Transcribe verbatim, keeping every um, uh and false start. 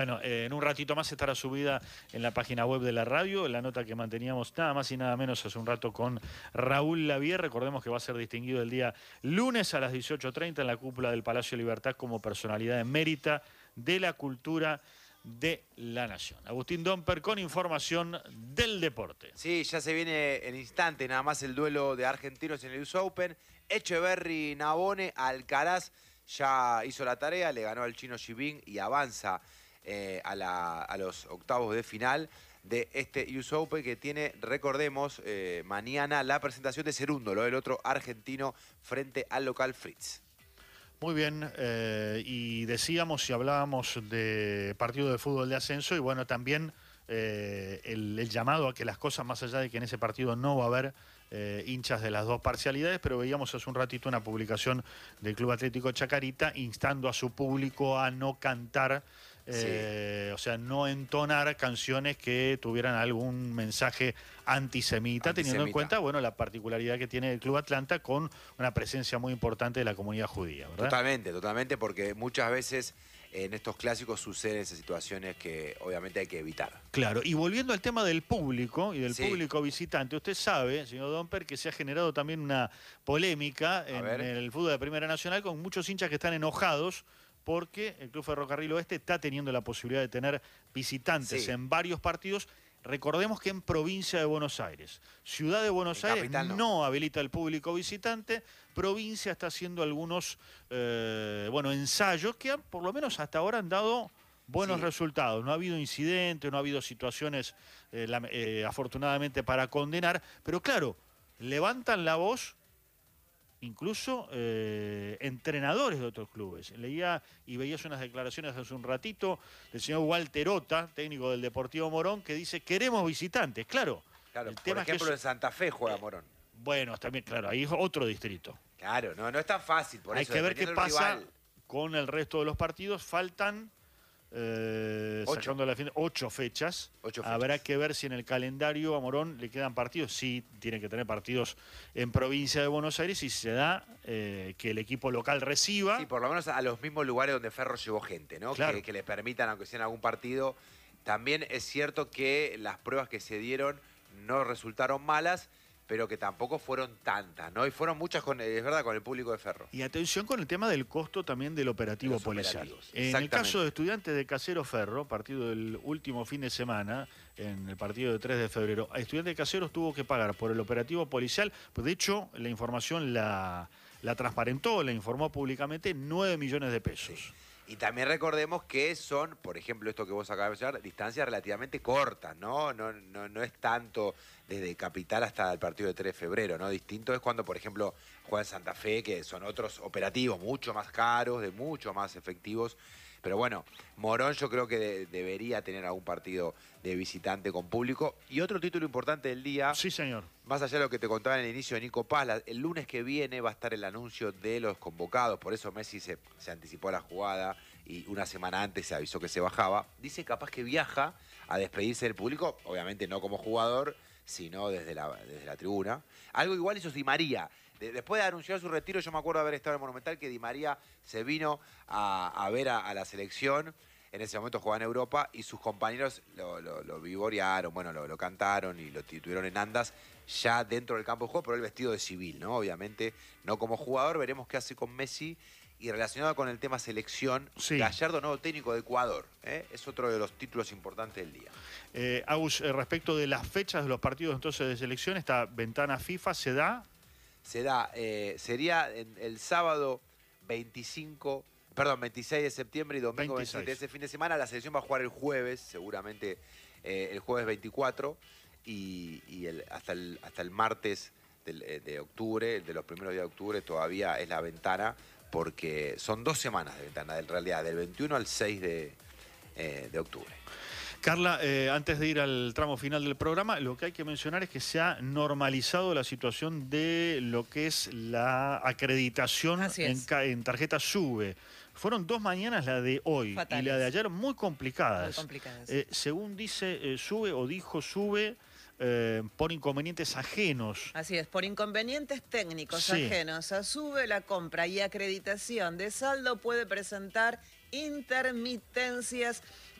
Bueno, eh, en un ratito más estará subida en la página web de la radio, la nota que manteníamos nada más y nada menos hace un rato con Raúl Lavie. Recordemos que va a ser distinguido el día lunes a las dieciocho treinta en la cúpula del Palacio Libertad como personalidad emérita de la cultura de la nación. Agustín Domper con información del deporte. Sí, ya se viene en instante nada más el duelo de argentinos en el U S Open. Echeverry Navone, Alcaraz ya hizo la tarea, le ganó al chino Xi y avanza eh, a, la, a los octavos de final de este U S Open que tiene, recordemos, eh, mañana la presentación de Cerúndolo, el otro argentino, frente al local Fritz. Muy bien, eh, y decíamos y hablábamos de partido de fútbol de ascenso y bueno, también eh, el, el llamado a que las cosas, más allá de que en ese partido no va a haber eh, hinchas de las dos parcialidades, pero veíamos hace un ratito una publicación del Club Atlético Chacarita instando a su público a no cantar, eh, sí. o sea, no entonar canciones que tuvieran algún mensaje antisemita, antisemita, teniendo en cuenta, bueno, la particularidad que tiene el Club Atlanta con una presencia muy importante de la comunidad judía, ¿verdad? Totalmente, totalmente, porque muchas veces en estos clásicos suceden esas situaciones que obviamente hay que evitar. Claro, y volviendo al tema del público y del sí. público visitante, usted sabe, señor Domper, que se ha generado también una polémica en el fútbol de Primera Nacional con muchos hinchas que están enojados porque el Club Ferrocarril Oeste está teniendo la posibilidad de tener visitantes sí. en varios partidos. Recordemos que en provincia de Buenos Aires, ciudad de Buenos Aires no. no habilita el público visitante, provincia está haciendo algunos eh, bueno, ensayos que han, por lo menos hasta ahora han dado buenos sí. resultados. No ha habido incidentes, no ha habido situaciones eh, la, eh, afortunadamente para condenar, pero claro, levantan la voz incluso eh, entrenadores de otros clubes. Leía y veías unas declaraciones hace un ratito del señor Walter Ota, técnico del Deportivo Morón, que dice, queremos visitantes. Claro, claro el por tema ejemplo, es que en Santa Fe juega Morón. Bueno, también, claro, ahí es otro distrito. Claro, no, no es tan fácil. Por Hay eso, que ver qué pasa rival. con el resto de los partidos. Faltan... Eh, ocho. La fin, ocho, fechas. ocho fechas. Habrá que ver si en el calendario a Morón le quedan partidos. Sí, tiene que tener partidos en provincia de Buenos Aires y se da eh, que el equipo local reciba. Sí, por lo menos a los mismos lugares donde Ferro llevó gente, ¿no? Claro. Que, que le permitan, aunque sea en algún partido. También es cierto que las pruebas que se dieron no resultaron malas, pero que tampoco fueron tantas, ¿no? Y fueron muchas, con, es verdad, con el público de Ferro. Y atención con el tema del costo también del operativo policial. En el caso de Estudiantes de Casero Ferro, partido del último fin de semana, en el partido de tres de febrero, Estudiantes de Caseros tuvo que pagar por el operativo policial, pues de hecho la información la, la transparentó, la informó públicamente, nueve millones de pesos. Sí. Y también recordemos que son, por ejemplo, esto que vos acabas de mencionar, distancias relativamente cortas, ¿no? No, no, no es tanto desde Capital hasta el partido de tres de febrero, ¿no? Distinto es cuando, por ejemplo, juega en Santa Fe, que son otros operativos mucho más caros, de mucho más efectivos. Pero bueno, Morón yo creo que de, debería tener algún partido de visitante con público. Y otro título importante del día. Sí, señor. Más allá de lo que te contaba en el inicio de Nico Paz, la, el lunes que viene va a estar el anuncio de los convocados. Por eso Messi se, se anticipó a la jugada y una semana antes se avisó que se bajaba. Dice capaz que viaja a despedirse del público, obviamente no como jugador, sino desde la, desde la tribuna. Algo igual hizo Di María. Después de anunciar su retiro, yo me acuerdo de haber estado en el Monumental, que Di María se vino a, a ver a, a la selección. En ese momento jugaba en Europa y sus compañeros lo, lo, lo vivorearon, bueno, lo, lo cantaron y lo tuvieron en andas ya dentro del campo de juego, pero él vestido de civil, ¿no? Obviamente, no como jugador. Veremos qué hace con Messi. Y relacionado con el tema selección, sí. Gallardo, nuevo técnico de Ecuador, ¿eh? Es otro de los títulos importantes del día. Eh, Agus, eh, respecto de las fechas de los partidos entonces de selección, esta ventana FIFA se da... Se da, eh, sería en, el sábado veinticinco, perdón, veintiséis de septiembre y domingo veintisiete de ese fin de semana. La selección va a jugar el jueves, seguramente eh, el jueves veinticuatro y, y el, hasta, el, hasta el martes del, de octubre, de los primeros días de octubre, todavía es la ventana, porque son dos semanas de ventana, en realidad, del veintiuno al seis de, eh, de octubre. Carla, eh, antes de ir al tramo final del programa, lo que hay que mencionar es que se ha normalizado la situación de lo que es la acreditación en, en tarjeta SUBE. Fueron dos mañanas, la de hoy Fatales. y la de ayer, muy complicadas. Muy complicadas. Eh, según dice eh, SUBE o dijo SUBE, eh, por inconvenientes ajenos. Así es, por inconvenientes técnicos sí. ajenos a SUBE, la compra y acreditación de saldo puede presentar intermitencias